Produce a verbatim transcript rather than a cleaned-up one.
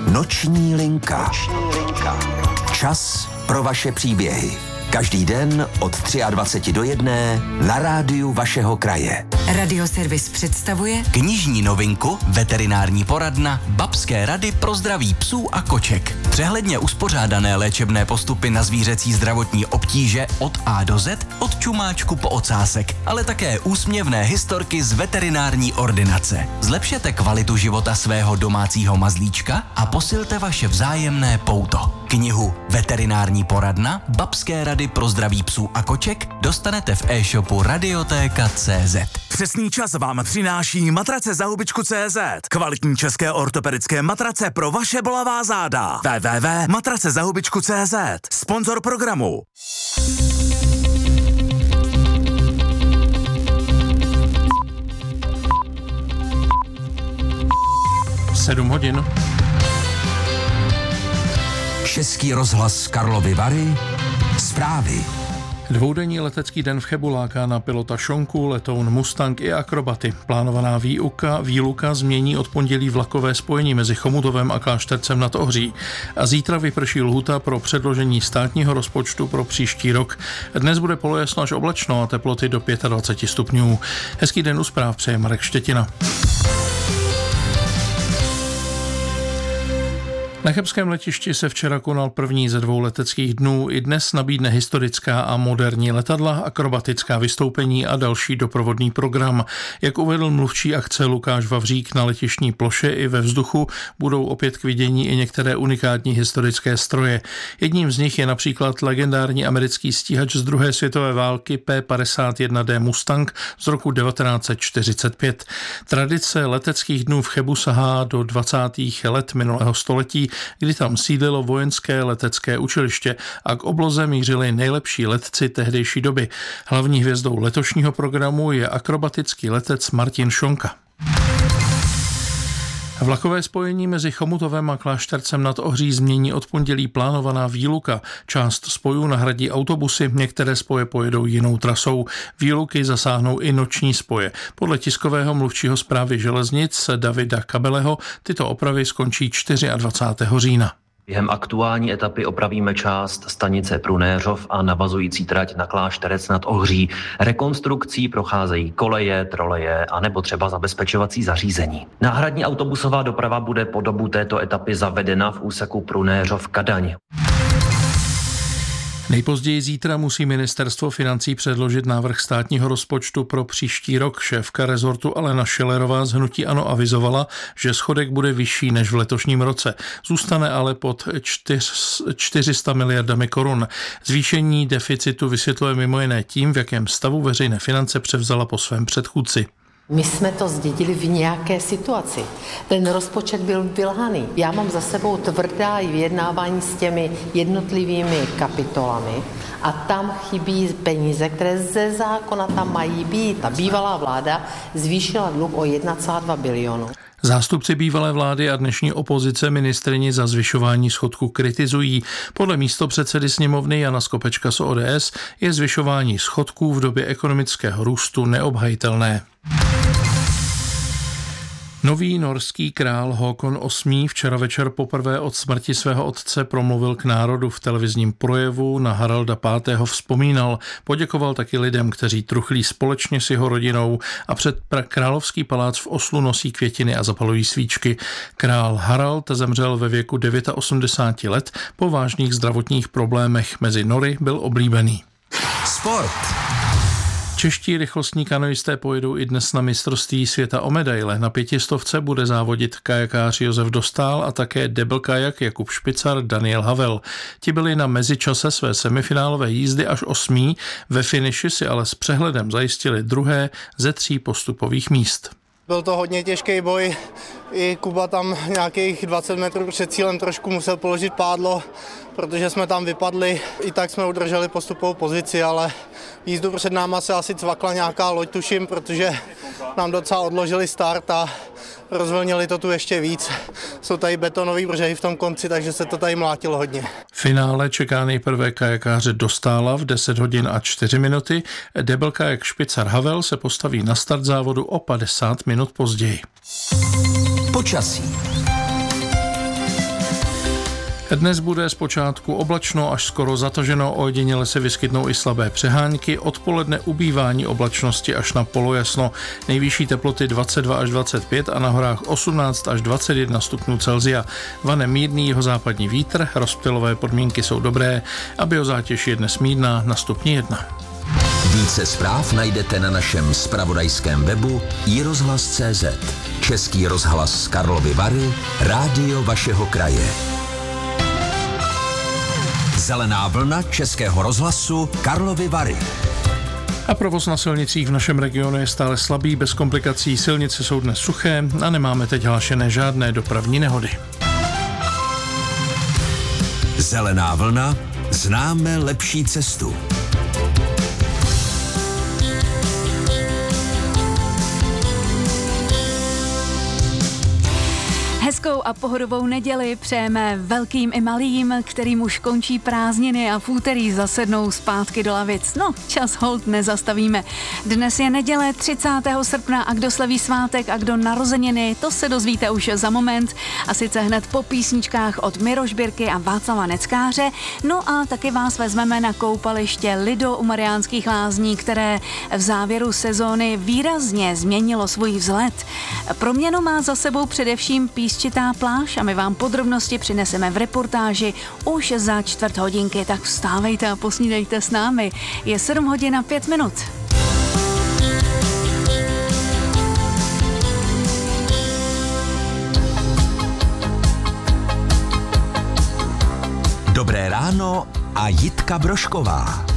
Noční linka. Noční linka. Čas pro vaše příběhy. Každý den od dvacet tři do jedné na rádiu vašeho kraje. Radioservis představuje knižní novinku Veterinární poradna Babské rady pro zdraví psů a koček. Přehledně uspořádané léčebné postupy na zvířecí zdravotní obtíže od A do Z, od čumáčku po ocásek, ale také úsměvné historky z veterinární ordinace. Zlepšete kvalitu života svého domácího mazlíčka a posilte vaše vzájemné pouto. Knihu Veterinární poradna Babské rady pro zdraví psů a koček dostanete v e-shopu radioteka tečka cé zet. Přesný čas vám přináší matrace za hubičku tečka cé zet. Kvalitní české ortopedické matrace pro vaše bolavá záda. w w w tečka matrace za hubičku tečka cé zet. Sponzor programu. Sedm hodin. Český rozhlas Karlovy Vary. Zprávy. Dvoudenní letecký den v Chebu láká na pilota Šonku, letoun Mustang i akrobaty. Plánovaná výuka, výluka změní od pondělí vlakové spojení mezi Chomutovem a Kláštercem nad Ohří. A zítra vyprší lhůta pro předložení státního rozpočtu pro příští rok. Dnes bude polojasno až oblačno a teploty do dvacet pět stupňů. Hezký den u zpráv přeje Marek Štětina. Na chebském letišti se včera konal první ze dvou leteckých dnů. I dnes nabídne historická a moderní letadla, akrobatická vystoupení a další doprovodný program. Jak uvedl mluvčí akce Lukáš Vavřík, na letištní ploše i ve vzduchu budou opět k vidění i některé unikátní historické stroje. Jedním z nich je například legendární americký stíhač z druhé světové války P padesát jedna D Mustang z roku devatenáct set čtyřicet pět. Tradice leteckých dnů v Chebu sahá do dvacátých let minulého století, kdy tam sídlilo vojenské letecké učiliště a k obloze mířili nejlepší letci tehdejší doby. Hlavní hvězdou letošního programu je akrobatický letec Martin Šonka. Vlakové spojení mezi Chomutovem a Kláštercem nad Ohří změní od pondělí plánovaná výluka. Část spojů nahradí autobusy, některé spoje pojedou jinou trasou. Výluky zasáhnou i noční spoje. Podle tiskového mluvčího správy železnic Davida Kabeleho tyto opravy skončí dvacátého čtvrtého října. Během aktuální etapy opravíme část stanice Prunéřov a navazující trať na Klášterec nad Ohří. Rekonstrukcí procházejí koleje, troleje a nebo třeba zabezpečovací zařízení. Náhradní autobusová doprava bude po dobu této etapy zavedena v úseku Prunéřov-Kadaň. Nejpozději zítra musí ministerstvo financí předložit návrh státního rozpočtu pro příští rok. Šéfka rezortu Alena Schillerová z hnutí ANO avizovala, že schodek bude vyšší než v letošním roce. Zůstane ale pod čtyři sta miliardami korun. Zvýšení deficitu vysvětluje mimo jiné tím, v jakém stavu veřejné finance převzala po svém předchůdci. My jsme to zdědili v nějaké situaci. Ten rozpočet byl vylhaný. Já mám za sebou tvrdá vyjednávání s těmi jednotlivými kapitolami a tam chybí peníze, které ze zákona tam mají být. Ta bývalá vláda zvýšila dluh o jedna celá dva bilionu. Zástupci bývalé vlády a dnešní opozice ministryni za zvyšování schodku kritizují. Podle místopředsedy sněmovny Jana Skopečka z O D S je zvyšování schodků v době ekonomického růstu neobhajitelné. Nový norský král Håkon osmý včera večer poprvé od smrti svého otce promluvil k národu v televizním projevu, na Haralda pátého vzpomínal, poděkoval taky lidem, kteří truchlí společně s jeho rodinou a před královský palác v Oslu nosí květiny a zapalují svíčky. Král Harald zemřel ve věku osmdesáti devíti let po vážných zdravotních problémech. Mezi Nory byl oblíbený. Sport. Čeští rychlostní kanoisté pojedou i dnes na mistrovství světa o medaile. Na pětistovce bude závodit kajakář Josef Dostál a také deblkajak Jakub Špicar, Daniel Havel. Ti byli na mezičase své semifinálové jízdy až osmí, ve finiši si ale s přehledem zajistili druhé ze tří postupových míst. Byl to hodně těžký boj, i Kuba tam nějakých dvacet metrů před cílem trošku musel položit pádlo, protože jsme tam vypadli, i tak jsme udrželi postupovou pozici, ale jízdu před náma se asi cvakla nějaká loď, tuším, protože nám docela odložili start a rozvolnili to tu ještě víc. Jsou tady betonový břehy v tom konci, takže se to tady mlátilo hodně. V finále čeká nejprve kajakáře Dostála v deset hodin a čtyři minuty. Deblkajak Špicar Havel se postaví na start závodu o padesát minut později. Počasí. Dnes bude zpočátku oblačno až skoro zataženo, ojediněle se vyskytnou i slabé přehánky, odpoledne ubývání oblačnosti až na polojasno, nejvyšší teploty dvacet dva až dvacet pět a na horách osmnáct až dvacet jedna stupňů Celsia. Vane mírný jihozápadní vítr, rozptylové podmínky jsou dobré a biozátěž je dnes mírná na stupni jedna. Více zpráv najdete na našem zpravodajském webu i rozhlas tečka cé zet. Český rozhlas z Karlovy Vary, rádio vašeho kraje. Zelená vlna Českého rozhlasu Karlovy Vary. A provoz na silnicích v našem regionu je stále slabý, bez komplikací, silnice jsou dnes suché a nemáme teď hlášené žádné dopravní nehody. Zelená vlna, známe lepší cestu. Hezkou a pohodovou neděli přejeme velkým i malým, kterým už končí prázdniny a v úterý zasednou zpátky do lavic. No, čas hold nezastavíme. Dnes je neděle třicátého srpna a kdo slaví svátek a kdo narozeniny, to se dozvíte už za moment. A sice hned po písničkách od Miroš Birky a Václava Neckáře. No a taky vás vezmeme na koupaliště Lido u Mariánských Lázní, které v závěru sezóny výrazně změnilo svůj vzhled. Proměnu má za sebou především písčitá pláž a my vám podrobnosti přineseme v reportáži už za čtvrt hodinky, tak vstávejte a posnídejte s námi. Je sedm hodin a pět minut. Dobré ráno a Jitka Brošková.